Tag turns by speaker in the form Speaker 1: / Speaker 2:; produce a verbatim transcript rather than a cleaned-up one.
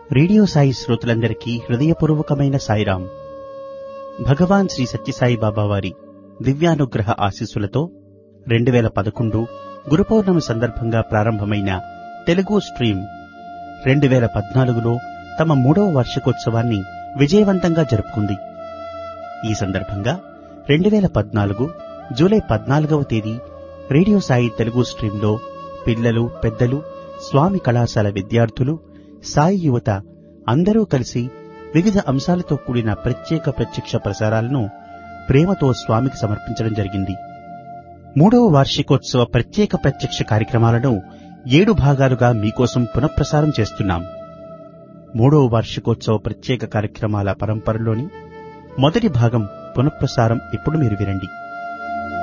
Speaker 1: Radio Sai శ్రోతలందరికీ హృదయపూర్వకమైన సాయిరాం. భగవాన్ శ్రీ సత్యసాయి బాబా వారి దివ్యానుగ్రహ ఆశీస్సులతో రెండు వేల పదకొండు గురు పౌర్ణమి సందర్భంగా ప్రారంభమైన తెలుగు స్ట్రీమ్ రెండు వేల పద్నాలుగులో తమ మూడవ వార్షికోత్సవాన్ని విజయవంతంగా జరుపుకుంది. ఈ సందర్భంగా రెండు వేల పద్నాలుగు జూలై పద్నాలుగవ తేదీ రేడియో సాయి తెలుగు స్ట్రీంలో పిల్లలు, పెద్దలు, స్వామి కళాశాల విద్యార్థులు, సాయి యువత అందరూ కలిసి వివిధ అంశాలతో కూడిన ప్రత్యేక ప్రత్యక్ష ప్రసారాలను ప్రేమతో స్వామికి సమర్పించడం జరిగింది. మూడవ వార్షికోత్సవ ప్రత్యేక ప్రత్యక్ష కార్యక్రమాలను ఏడు భాగాలుగా మీకోసం పునఃప్రసారం చేస్తున్నాం. మూడవ వార్షికోత్సవ ప్రత్యేక కార్యక్రమాల పరంపరలోని మొదటి భాగం పునఃప్రసారం ఇప్పుడు మీరు వినండి.